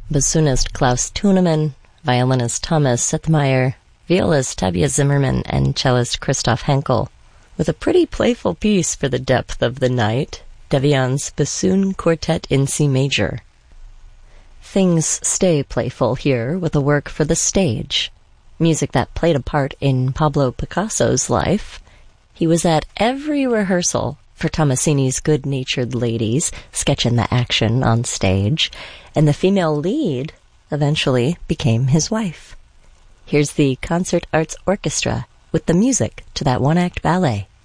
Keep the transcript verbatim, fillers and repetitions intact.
bassoonist Klaus Thunemann, violinist Thomas Settmeyer, violist Tabia Zimmerman, and cellist Christoph Henkel, with a pretty playful piece for the depth of the night, Devian's Bassoon Quartet in C major. Things stay playful here with a work for the stage, music that played a part in Pablo Picasso's life. He was at every rehearsal for Tomasini's Good-Natured Ladies, sketching the action on stage, and the female lead eventually became his wife. Here's the Concert Arts Orchestra with the music to that one-act ballet.